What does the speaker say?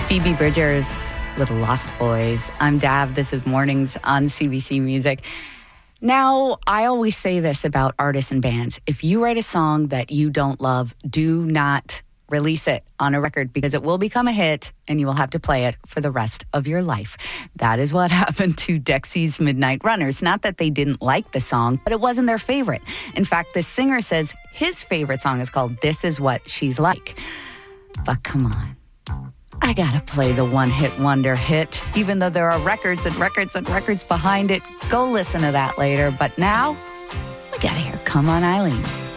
Phoebe Bridgers, Little Lost Boys. I'm Dav. This is Mornings on CBC Music. Now, I always say this about artists and bands. If you write a song that you don't love, do not release it on a record because it will become a hit and you will have to play it for the rest of your life. That is what happened to Dexy's Midnight Runners. Not that they didn't like the song, but it wasn't their favorite. In fact, the singer says his favorite song is called This Is What She's Like. But come on. I gotta play the one-hit wonder hit, even though there are records and records and records behind it. Go listen to that later. But now, we gotta hear Come On Eileen.